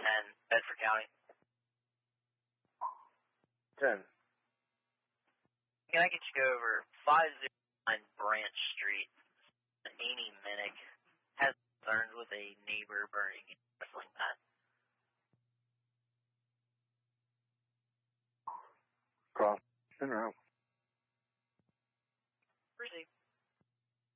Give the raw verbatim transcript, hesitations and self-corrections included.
ten, Bedford County. ten. Can I get you to go over five oh nine Branch Street? Amy Minnick has concerns with a neighbor burning a wrestling mat. Cross and route.